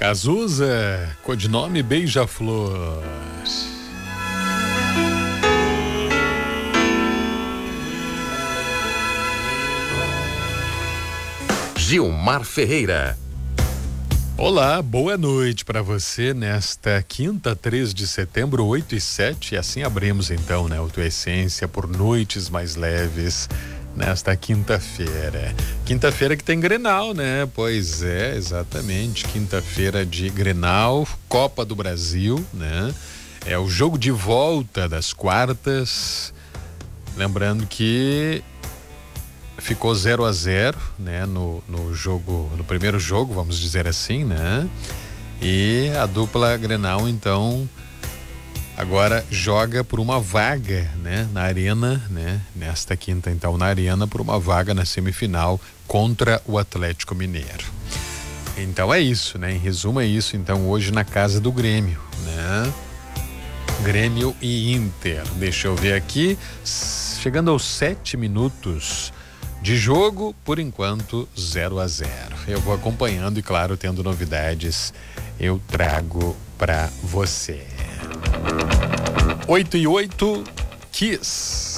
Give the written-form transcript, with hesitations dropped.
Cazuza, codinome Beija-Flor. Gilmar Ferreira. Olá, boa noite para você nesta quinta, 3 de setembro, 8h07. E assim abrimos então, né, o Tua Essência por noites mais leves nesta quinta-feira. Quinta-feira que tem Grenal, né? Pois é, exatamente. Quinta-feira de Grenal, Copa do Brasil, né? É o jogo de volta das quartas. Lembrando que ficou 0-0, né? No jogo, no primeiro jogo, vamos dizer assim, né? E a dupla Grenal, então, agora joga por uma vaga, né? Na Arena, né? Nesta quinta, então, na Arena, por uma vaga na semifinal contra o Atlético Mineiro. Então é isso, né? Em resumo é isso, então, hoje na casa do Grêmio, né? Grêmio e Inter. Deixa eu ver aqui, chegando aos 7 minutos de jogo, por enquanto 0-0. Eu vou acompanhando e, claro, tendo novidades, eu trago pra você. 8h08, Kiss.